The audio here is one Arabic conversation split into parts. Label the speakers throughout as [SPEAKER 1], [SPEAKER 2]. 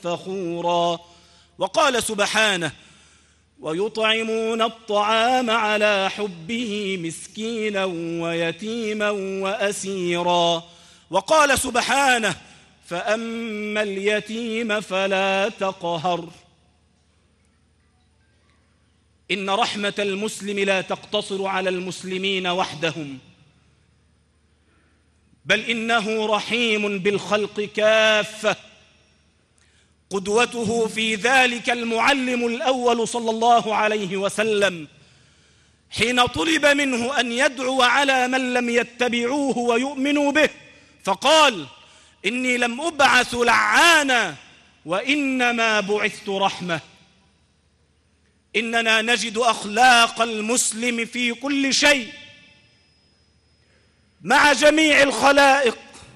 [SPEAKER 1] فخورا. وقال سبحانه: ويطعمون الطعام على حبه مسكينا ويتيما وأسيرا. وقال سبحانه: فأما اليتيم فلا تقهر. إن رحمة المسلم لا تقتصر على المسلمين وحدهم، بل إنه رحيم بالخلق كافة. قدوته في ذلك المعلم الأول صلى الله عليه وسلم، حين طلب منه أن يدعو على من لم يتبعوه ويؤمنوا به، فقال: إني لم أبعث لعانا وإنما بعثت رحمة. إننا نجد أخلاق المسلم في كل شيء مع جميع الخلائق.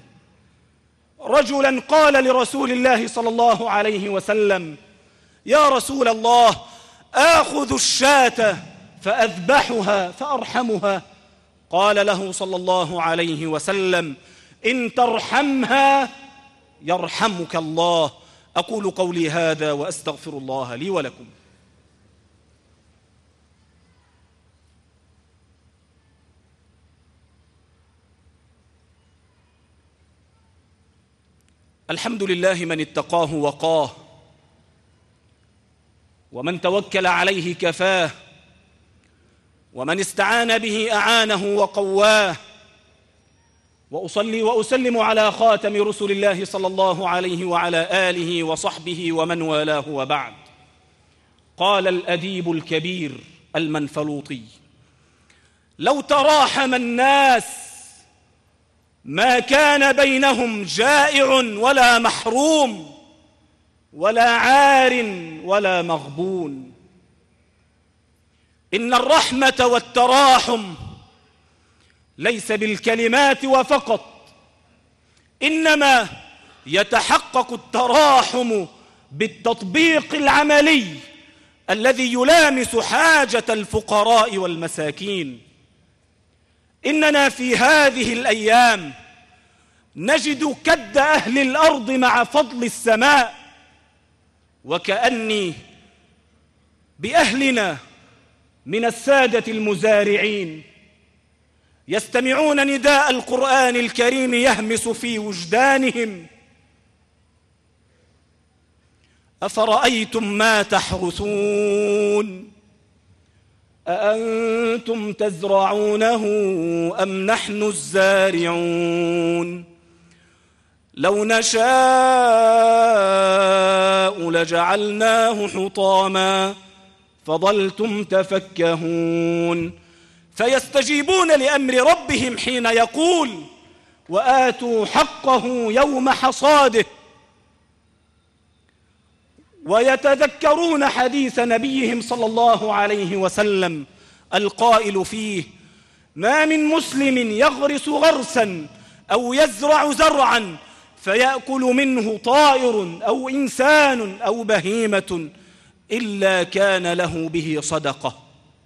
[SPEAKER 1] رجلا قال لرسول الله صلى الله عليه وسلم: يا رسول الله، آخذ الشاة فأذبحها فأرحمها؟ قال له صلى الله عليه وسلم: إن ترحمها يرحمك الله. أقول قولي هذا وأستغفر الله لي ولكم. الحمد لله من اتقاه وقاه، ومن توكل عليه كفاه، ومن استعان به أعانه وقواه. وأصلي وأسلم على خاتم رسل الله صلى الله عليه وعلى آله وصحبه ومن والاه، وبعد. قال الأديب الكبير المنفلوطي: لو تراحم الناس ما كان بينهم جائع ولا محروم ولا عار ولا مغبون. إن الرحمة والتراحم ليس بالكلمات وفقط، إنما يتحقق التراحم بالتطبيق العملي الذي يلامس حاجة الفقراء والمساكين. إننا في هذه الأيام نجد كد أهل الأرض مع فضل السماء، وكأني بأهلنا من السادة المزارعين يستمعون نداء القرآن الكريم يهمس في وجدانهم: أفرأيتم ما تحرثون أأنتم تزرعونه أم نحن الزارعون لو نشاء لجعلناه حطاما فظلتم تفكهون. فيستجيبون لأمر ربهم حين يقول: وآتوا حقه يوم حصاده. ويتذكرون حديث نبيهم صلى الله عليه وسلم القائل فيه: ما من مسلم يغرس غرسا أو يزرع زرعا فيأكل منه طائر أو إنسان أو بهيمة إلا كان له به صدقة.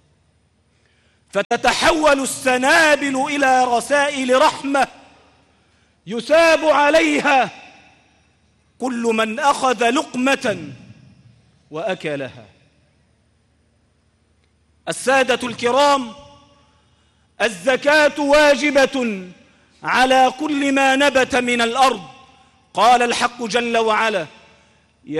[SPEAKER 1] فتتحول السنابل إلى رسائل رحمة يثاب عليها كل من أخذ لقمة وأكلها. السادة الكرام، الزكاة واجبة على كل ما نبت من الأرض. قال الحق جل وعلا: